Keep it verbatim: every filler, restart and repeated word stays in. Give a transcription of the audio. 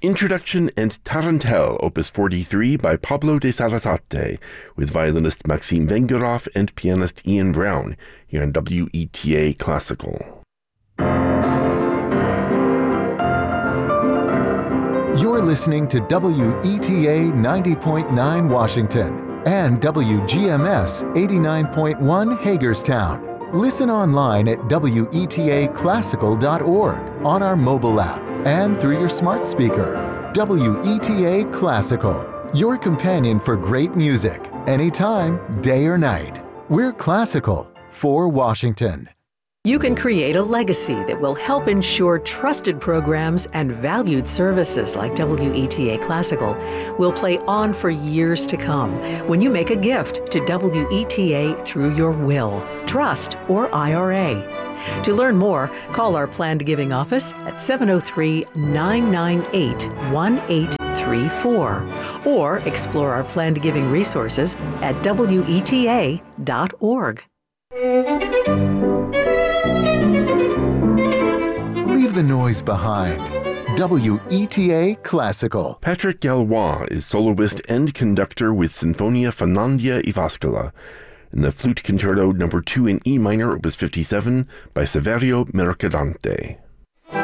Introduction and Tarantelle, Opus forty-three by Pablo de Sarasate, with violinist Maxime Vengerov and pianist Ian Brown, here on W E T A Classical. You're listening to W E T A ninety point nine Washington and W G M S eighty-nine point one Hagerstown. Listen online at W E T A classical dot org, on our mobile app, and through your smart speaker. W E T A Classical, your companion for great music, anytime, day or night. We're classical for Washington. You can create a legacy that will help ensure trusted programs and valued services like W E T A Classical will play on for years to come when you make a gift to W E T A through your will, trust, or I R A. To learn more, call our Planned Giving office at seven oh three, nine nine eight, one eight three four or explore our Planned Giving resources at W E T A dot org. Leave the noise behind. W E T A Classical. Patrick Gallois is soloist and conductor with Sinfonia Fernandia Ivascula in the Flute Concerto number two in E minor, opus fifty-seven by Saverio Mercadante.